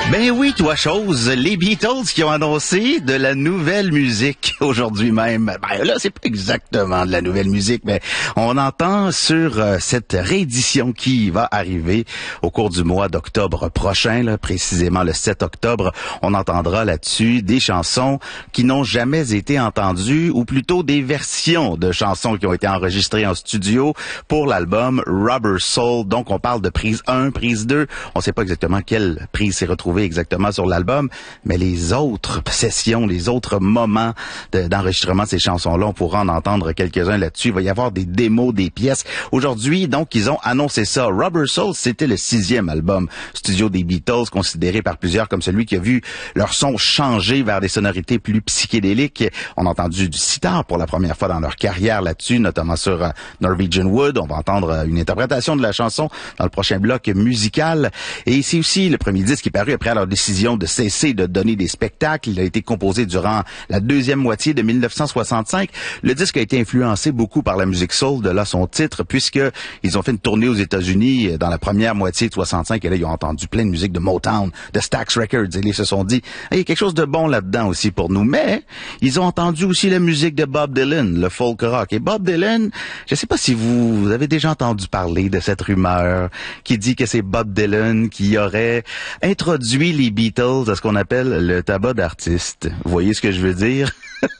Ben oui, toi chose, les Beatles qui ont annoncé de la nouvelle musique aujourd'hui même. Ben là, c'est pas exactement de la nouvelle musique, mais on entend sur cette réédition qui va arriver au cours du mois d'octobre prochain, là, précisément le 7 octobre. On entendra là-dessus des chansons qui n'ont jamais été entendues, ou plutôt des versions de chansons qui ont été enregistrées en studio pour l'album Rubber Soul. Donc, on parle de prise 1, prise 2. On sait pas exactement quelle prise s'est retrouvée exactement sur l'album, mais les autres sessions, les autres moments d'enregistrement de ces chansons-là, on pourra en entendre quelques-uns là-dessus. Il va y avoir des démos, des pièces. Aujourd'hui, donc, ils ont annoncé ça. Rubber Soul, c'était le 6e album studio des Beatles, considéré par plusieurs comme celui qui a vu leur son changer vers des sonorités plus psychédéliques. On a entendu du sitar pour la première fois dans leur carrière là-dessus, notamment sur Norwegian Wood. On va entendre une interprétation de la chanson dans le prochain bloc musical. Et c'est aussi le premier disque qui est paru après leur décision de cesser de donner des spectacles. Il a été composé durant la deuxième moitié de 1965. Le disque a été influencé beaucoup par la musique soul, de là son titre, puisque ils ont fait une tournée aux États-Unis dans la première moitié de 65, et là, ils ont entendu plein de musique de Motown, de Stax Records, et ils se sont dit, il y a quelque chose de bon là-dedans aussi pour nous. Mais ils ont entendu aussi la musique de Bob Dylan, le folk rock. Et Bob Dylan, je sais pas si vous avez déjà entendu parler de cette rumeur qui dit que c'est Bob Dylan qui aurait introduit les Beatles à ce qu'on appelle le tabac d'artiste. Vous voyez ce que je veux dire?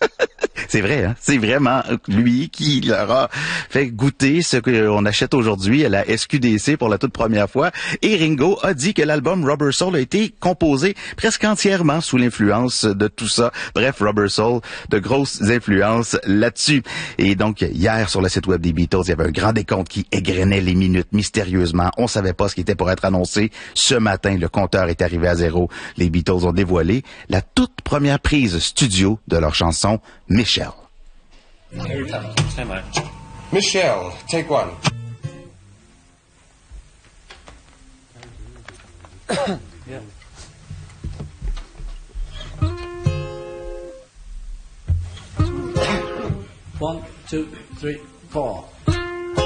C'est vrai, hein? C'est vraiment lui qui leur a fait goûter ce qu'on achète aujourd'hui à la SQDC pour la toute première fois. Et Ringo a dit que l'album Rubber Soul a été composé presque entièrement sous l'influence de tout ça. Bref, Rubber Soul, de grosses influences là-dessus. Et donc, hier, sur le site web des Beatles, il y avait un grand décompte qui égrenait les minutes mystérieusement. On savait pas ce qui était pour être annoncé. Ce matin, le compteur est arrivé à zéro. Les Beatles ont dévoilé la toute première prise studio de leur chanson Michelle. Michelle, take one. Yeah. 1, 2, 3, 4.